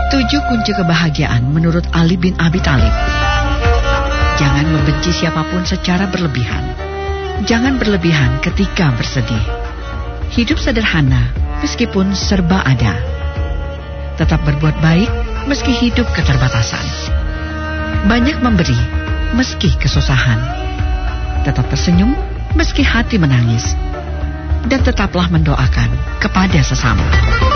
7 kunci kebahagiaan menurut Ali bin Abi Thalib. Jangan membenci siapapun secara berlebihan. Jangan berlebihan ketika bersedih. Hidup sederhana meskipun serba ada. Tetap berbuat baik meski hidup keterbatasan. Banyak memberi meski kesusahan. Tetap tersenyum meski hati menangis. Dan tetaplah mendoakan kepada sesama.